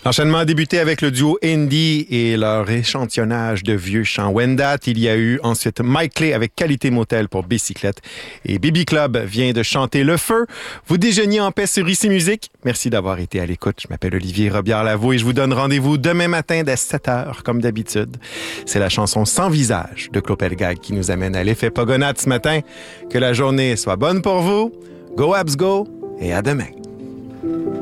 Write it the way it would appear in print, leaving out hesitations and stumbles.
L'enchaînement a débuté avec le duo Indie et leur échantillonnage de vieux chants Wendat. Il y a eu ensuite Mike Clay avec Qualité Motel pour Bicyclette. Et Baby Club vient de chanter Le Feu. Vous déjeuniez en paix sur Ici Musique. Merci d'avoir été à l'écoute. Je m'appelle Olivier Robillard-Lavaux et je vous donne rendez-vous demain matin dès 7h, comme d'habitude. C'est la chanson Sans visage de Claude Pelgag qui nous amène à l'effet Pogonade ce matin. Que la journée soit bonne pour vous. Go Abs Go et à demain.